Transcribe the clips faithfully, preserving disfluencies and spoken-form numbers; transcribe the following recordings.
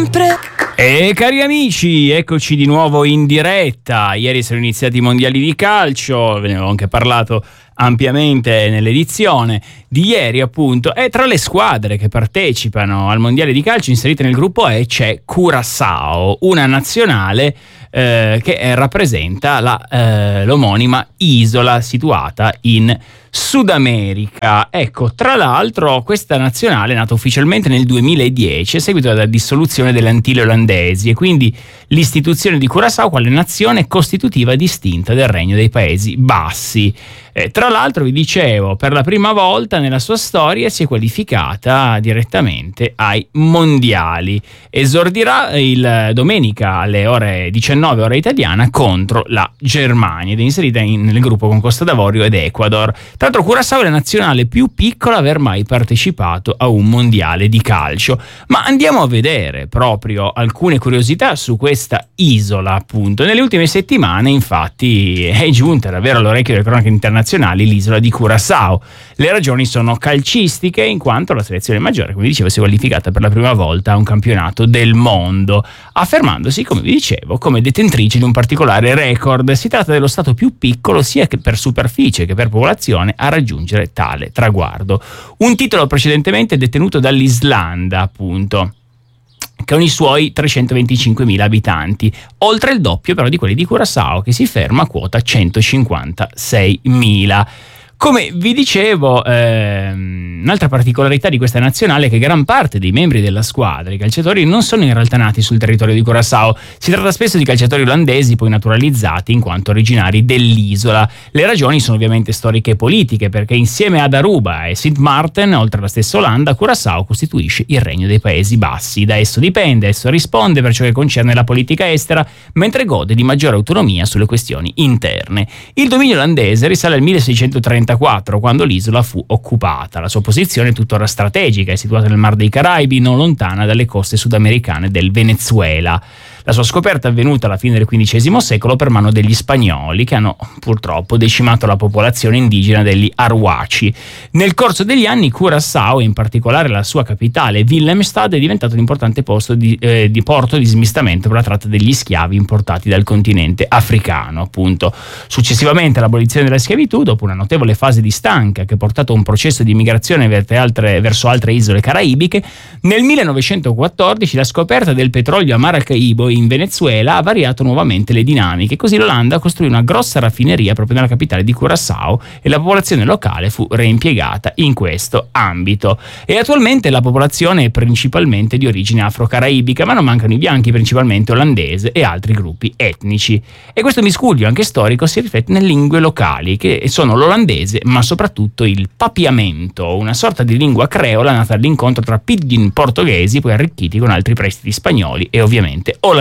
sempre. E cari amici, eccoci di nuovo in diretta. Ieri sono iniziati i mondiali di calcio, ve ne avevo anche parlato ampiamente nell'edizione di ieri, appunto. E tra le squadre che partecipano al mondiale di calcio inserite nel gruppo E c'è Curaçao, una nazionale eh, che rappresenta la, eh, l'omonima isola situata in Sud America. Ecco, tra l'altro questa nazionale è nata ufficialmente nel duemiladieci a seguito della dissoluzione delle Antille olandesi e quindi l'istituzione di Curaçao quale nazione costitutiva distinta del Regno dei Paesi Bassi. Eh, tra l'altro vi dicevo, per la prima volta nella sua storia si è qualificata direttamente ai mondiali. Esordirà il domenica alle ore diciannove ora italiana contro la Germania ed è inserita in, nel gruppo con Costa d'Avorio ed Ecuador. Tra l'altro Curaçao è la nazionale più piccola a aver mai partecipato a un mondiale di calcio. Ma andiamo a vedere proprio alcune curiosità su questa isola, appunto. Nelle ultime settimane infatti è giunta davvero all'orecchio delle cronache internazionali l'isola di Curaçao. Le ragioni sono calcistiche, in quanto la selezione maggiore, come vi dicevo, si è qualificata per la prima volta a un campionato del mondo, affermandosi, come vi dicevo, come detentrice di un particolare record. Si tratta dello stato più piccolo sia che per superficie che per popolazione a raggiungere tale traguardo. Un titolo precedentemente detenuto dall'Islanda, appunto, con i suoi trecentoventicinquemila abitanti, oltre il doppio però di quelli di Curaçao, che si ferma a quota centocinquantaseimila. Come vi dicevo, ehm, un'altra particolarità di questa nazionale è che gran parte dei membri della squadra, i calciatori, non sono in realtà nati sul territorio di Curaçao. Si tratta spesso di calciatori olandesi poi naturalizzati in quanto originari dell'isola. Le ragioni sono ovviamente storiche e politiche, perché insieme ad Aruba e Sint Maarten, oltre alla stessa Olanda, Curaçao costituisce il Regno dei Paesi Bassi. Da esso dipende, esso risponde per ciò che concerne la politica estera, mentre gode di maggiore autonomia sulle questioni interne. Il dominio olandese risale al milleseicentotrentaquattro, quando l'isola fu occupata. La sua posizione è tuttora strategica, è situata nel Mar dei Caraibi, non lontana dalle coste sudamericane del Venezuela. La sua scoperta è avvenuta alla fine del quindicesimo secolo per mano degli spagnoli, che hanno purtroppo decimato la popolazione indigena degli Arhuaci. Nel corso degli anni Curaçao, e in particolare la sua capitale Willemstad, è diventato un importante posto di, eh, di porto di smistamento per la tratta degli schiavi importati dal continente africano, appunto. Successivamente all'abolizione della schiavitù, dopo una notevole fase di stanca che ha portato a un processo di migrazione verso altre, verso altre isole caraibiche, nel millenovecentoquattordici la scoperta del petrolio a Maracaibo in Venezuela ha variato nuovamente le dinamiche, così l'Olanda costruì una grossa raffineria proprio nella capitale di Curaçao e la popolazione locale fu reimpiegata in questo ambito. E attualmente la popolazione è principalmente di origine afro-caraibica, ma non mancano i bianchi, principalmente olandese e altri gruppi etnici. E questo miscuglio anche storico si riflette nelle lingue locali, che sono l'olandese ma soprattutto il papiamento, una sorta di lingua creola nata dall'incontro tra pidgin portoghesi poi arricchiti con altri prestiti spagnoli e ovviamente olandesi.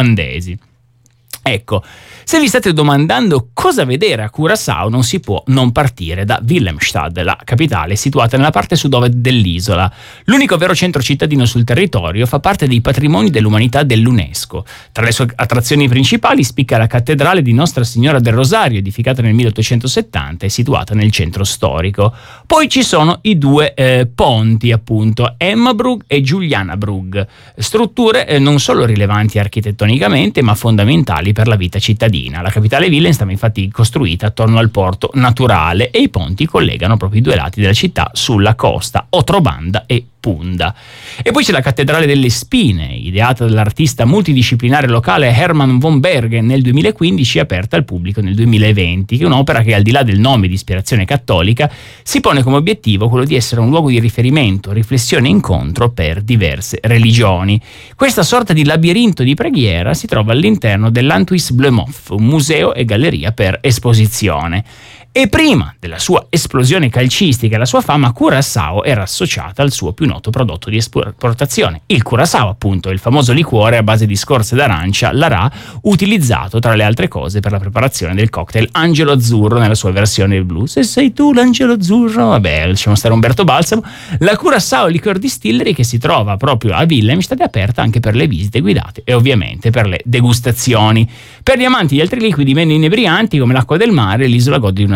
Ecco, se vi state domandando cosa vedere a Curaçao, non si può non partire da Willemstad, la capitale situata nella parte sud-ovest dell'isola. L'unico vero centro cittadino sul territorio, fa parte dei patrimoni dell'umanità dell'UNESCO. Tra le sue attrazioni principali spicca la cattedrale di Nostra Signora del Rosario, edificata nel milleottocentosettanta e situata nel centro storico. Poi ci sono i due eh, ponti, appunto, Emmabrug e Julianabrug, strutture eh, non solo rilevanti architettonicamente, ma fondamentali per la vita cittadina. La capitale Willem stava infatti costruita attorno al porto naturale e i ponti collegano proprio i due lati della città sulla costa, Otrobanda e Punda. E poi c'è la Cattedrale delle Spine, ideata dall'artista multidisciplinare locale Herman von Bergen nel duemilaquindici e aperta al pubblico nel duemilaventi, che è un'opera che, al di là del nome di ispirazione cattolica, si pone come obiettivo quello di essere un luogo di riferimento, riflessione e incontro per diverse religioni. Questa sorta di labirinto di preghiera si trova all'interno dell'Anthuis Bleumhof, un museo e galleria per esposizione. E prima della sua esplosione calcistica e la sua fama, Curaçao era associata al suo più noto prodotto di esportazione, il Curaçao, appunto, il famoso liquore a base di scorze d'arancia, l'Ara, utilizzato tra le altre cose per la preparazione del cocktail Angelo Azzurro nella sua versione blu. Se sei tu l'Angelo Azzurro, vabbè, lasciamo stare Umberto Balsamo. La Curaçao Liquor Distillery, che si trova proprio a Willemstad, è aperta anche per le visite guidate e ovviamente per le degustazioni. Per gli amanti di altri liquidi meno inebrianti come l'acqua del mare, l'isola gode di una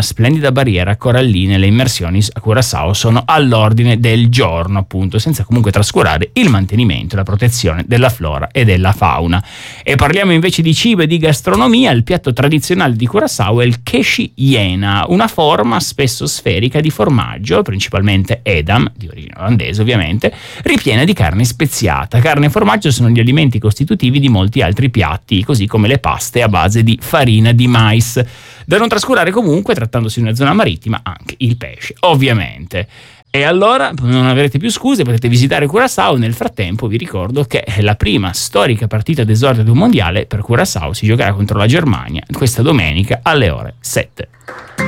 splendida barriera corallina. Le immersioni a Curaçao sono all'ordine del giorno, appunto, senza comunque trascurare il mantenimento e la protezione della flora e della fauna. E parliamo invece di cibo e di gastronomia. Il piatto tradizionale di Curaçao è il keshi iena, una forma spesso sferica di formaggio, principalmente edam, di origine olandese ovviamente, ripiena di carne speziata. Carne e formaggio sono gli alimenti costitutivi di molti altri piatti, così come le paste a base di farina di mais. Da non trascurare comunque, trattandosi di una zona marittima, anche il pesce, ovviamente. E allora non avrete più scuse, potete visitare Curaçao. Nel frattempo vi ricordo che la prima storica partita d'esordio di un mondiale per Curaçao si giocherà contro la Germania questa domenica alle ore sette.